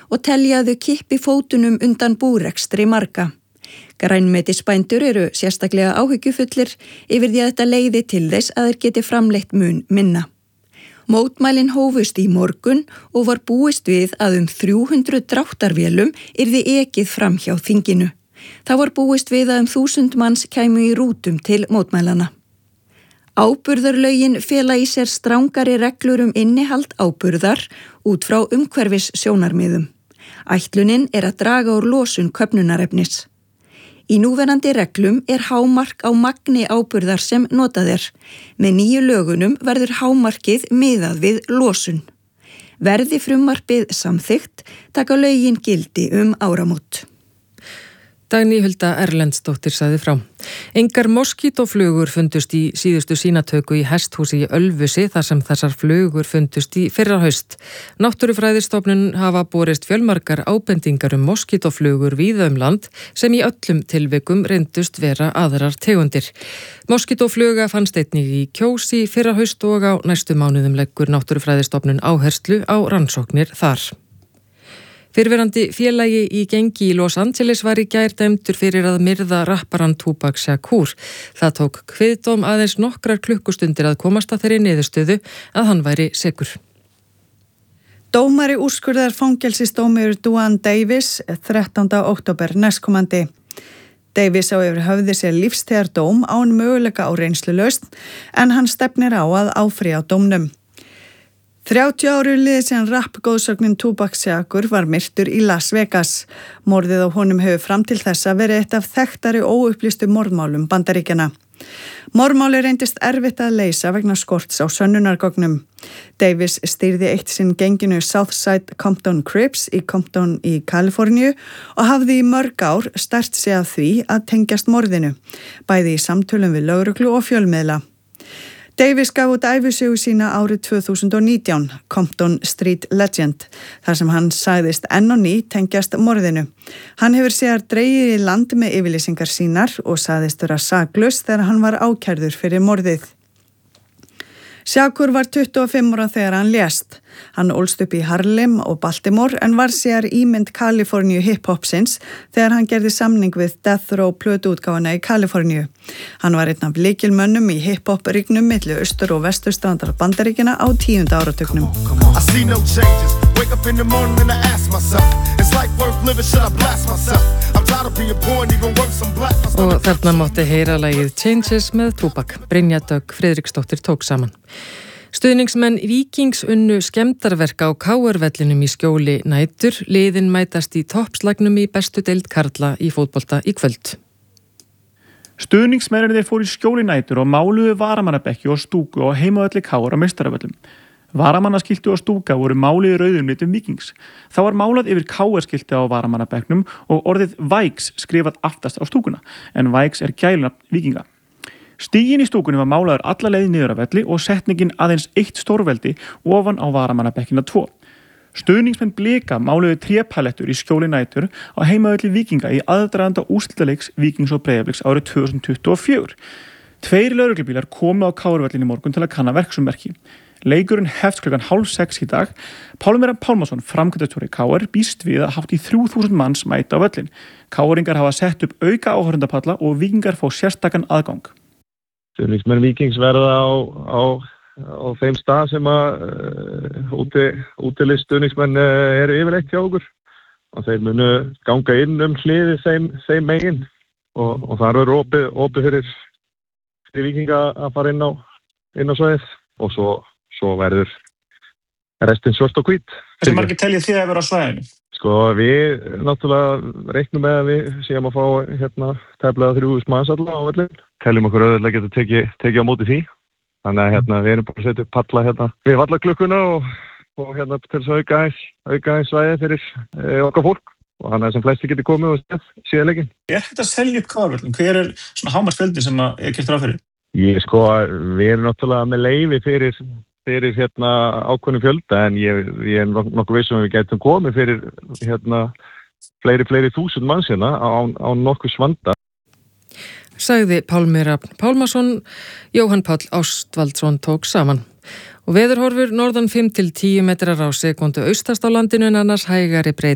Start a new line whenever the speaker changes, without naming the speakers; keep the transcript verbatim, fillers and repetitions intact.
og telja að þau kippi fótunum undan búrekstri marga. Grænmetisbændur eru sérstaklega áhyggjufullir yfir því að þetta leiði til þess að þeir geti framleitt mun minna. Mótmælin hófust í morgun og var búist við að um þrjú hundruð dráttarvélum yrði ekið fram hjá þinginu. Það var búist við að um þúsund manns kæmu í rútum til mótmælana. Áburðarlögin fela í sér strangari reglur um innihald áburðar út frá umhverfis sjónarmiðum. Ætlunin er að draga úr losun köfnunarefnis. Í núverandi reglum er hámark á magni áburðar sem notað er. Með nýju lögunum verður hámarkið miðað við losun. Verði frumvarpið samþykkt, taka lögin gildi um áramót.
Dagný Hulda Erlendsdóttir sagði frá. Engar moskítóflugur fundust í síðustu sýnatöku í hesthúsi í Ölfusi þar sem þessar flugur fundust í fyrra haust. Náttúrufræðistofnun hafa borist fjölmargar ábendingar um moskítóflugur víða um land sem í öllum tilvikum reyndust vera aðrar tegundir. Moskítófluga fannst einnig í Kjós í fyrra haust og á næstu mánuðum leggur Náttúrufræðistofnun áherslu á rannsóknir þar. Fyrrverandi félagi í gengi í Los Angeles var í gær dæmdur fyrir að myrða rapparann Tupac Shakur. Það tók kviðdóm aðeins nokkrar klukkustundir að komast að þeirri niðurstöðu að hann væri sekur.
Dómari úrskurðar fangelsisdómur Duane Davis þrettánda október næstkomandi. Davis á yfir höfði sér lífstíðardóm án möguleika á reynslulausn en hann stefnir á að áfrýja dómnum. þrjátíu ári liðið síðan rappgóðsögnin Tupac Shakur var myrtur í Las Vegas. Morðið á honum hefur fram til þessa verið eitt af þekktari óupplýstu morðmálum Bandaríkjanna. Morðmáli reyndist erfitt að leysa vegna skorts á sönnunargögnum. Davis stýrði eitt sinn genginu Southside Compton Crips í Compton í Kaliforníu og hafði í mörg ár stært sig af því að tengjast morðinu, bæði í samtölum við lögreglu og fjölmiðla. Davis gaf út ævisögu sína árið tvö þúsund og nítján, Compton Street Legend, þar sem hann sagðist enn og ný tengjast morðinu. Hann hefur sér dregið í land með yfirlýsingar sínar og sagðist vera saklaus þegar hann var ákærður fyrir morðið. Shakur var tuttugu og fimm ára þegar hann lést. Hann ólst upp í Harlem og Baltimore en var sér ímynd Kaliforníu hip-hopsins þegar hann gerði samning við Death Row plötuútgáfuna í Kaliforníu. Hann var einn af lykilmönnum í hip-hop-ríknum milli austur- og vesturstrandar Bandaríkjanna á tíunda áratugnum.
Og þarna mátti heyra lagið Changes með Tupac. Brynja Dögg Friðriksdóttir tók saman. Stuðningsmenn Víkings unnu skemmdarverka á K R-vellinum í Skjóli nætur. Liðin mætast í toppslagnum í bestu deild karla í fótbolta í kvöld.
Stuðningsmennirnir fóru í Skjóli nætur og máluðu varamannabekki og stúku á heimavelli K R á Meistaravöllum. Varamannaskilti og stúka voru máluð í rauðum litum Víkings. Það var málað yfir K R-skilti á varamannabekknum og orðið Vikes skrifað aftast á stúkuna, en Vikes er gælunafn Víkinga. Stíginn í stúkunni var málaður alla leið niður af velli og setningin aðeins eitt stórveldi ofan á varamannabekkina tvo. Stuðningsmenn Blika máluðu trépalettur í Skjóli nætur á heimavelli Víkinga í aðdraganda úrslitaleiks Víkings og Breiðabliks árið tvö þúsund tuttugu og fjögur. Tveir lögreglubílar komu á K R-vellinum í morgun til að kanna verksummerki. Leikurinn hefst klukkan hálf sex í dag. Pálmir Pálmason, framkvæmdastjóri K R, býst við að hátt í þrjú þúsund manns mæta á völlin. K R-ingar hafa sett upp auka áhorfendapalla og Víkingar fá sérstakan aðgang.
Stuðningsmenn Víkings verða á, á, á þeim stað sem að uh, úti, útilið stuðningsmenn uh, eru yfirleitt hjá okkur. Og þeir munu ganga inn um hliði þeim, þeim megin og, og það eru opið, opið fyrir, fyrir Víkinga að fara inn á, inn á svæðið og svo svo verður restin svört og hvít.
Þessi margir teljið þið að vera á svæðinu?
Sko við náttúrulega reiknum með að við séum að fá hérna tæplega þrjú þúsund manns alla á völlin. Teljum okkur auðvitað geta tekið teki á móti því. Þannig að hérna við erum bara að setja upp palla hérna við vallaklukkuna og, og hérna til þess að auka eins, auka eins svæði fyrir e, okkar fólk. Og þannig að sem flesti geti komið og stef síðan leikin.
Er þetta að selja upp K R-völlin? Hver er svona hámarksfjöldi sem er gert ráð fyrir?
Ég sko, við erum náttúrulega með leyfi fyrir fyrir hérna ákveðnum fjölda en ég, ég er nokkuð vissum að við getum komið fyrir hérna fleiri, fleiri þúsund manns hérna á, á nokkuð svanda.
Sagði Pálmir Pálmason, Jóhann Páll Ástvaldsson tók saman. Og veðurhorfur norðan fimm til tíu metrar á sekundu austast á landinu en annars hægari breyting.